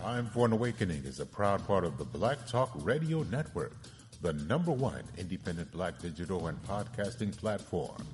Time for an Awakening is a proud part of the Black Talk Radio Network, the #1 independent black digital and podcasting platform.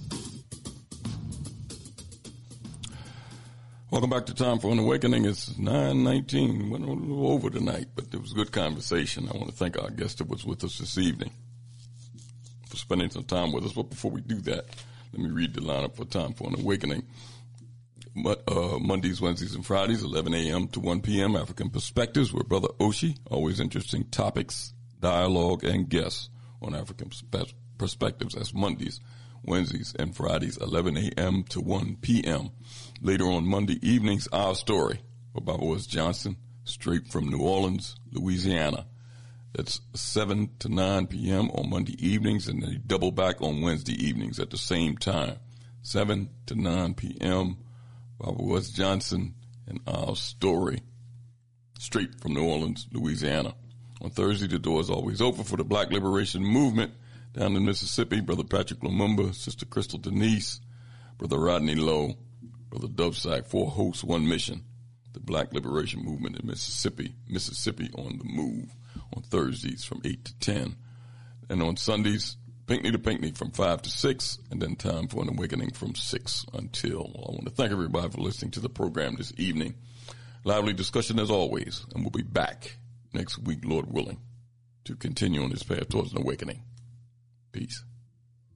Welcome back to Time for an Awakening. It's 9:19. Went a little over tonight, but it was a good conversation. I want to thank our guest that was with us this evening for spending some time with us. But before we do that, let me read the lineup for Time for an Awakening. Mondays, Wednesdays, and Fridays, 11 a.m. to 1 p.m., African Perspectives with Brother Oshi. Always interesting topics, dialogue, and guests on African Perspectives. That's Mondays, Wednesdays, and Fridays, 11 a.m. to 1 p.m. Later on Monday evenings, Our Story with Baba West Johnson, straight from New Orleans, Louisiana. That's 7 to 9 p.m. on Monday evenings, and then you double back on Wednesday evenings at the same time, 7 to 9 p.m., Baba West Johnson and Our Story, straight from New Orleans, Louisiana. On Thursday, the door is always open for the Black Liberation Movement down in Mississippi. Brother Patrick Lumumba, Sister Crystal Denise, Brother Rodney Lowe, Brother Dove Sack, 4 hosts, 1 mission. The Black Liberation Movement in Mississippi on the move on Thursdays from 8 to 10. And on Sundays, Pinckney to Pinckney from 5 to 6, and then Time for an Awakening from 6 until. I want to thank everybody for listening to the program this evening. Lively discussion as always, and we'll be back next week, Lord willing, to continue on this path towards an awakening. Peace.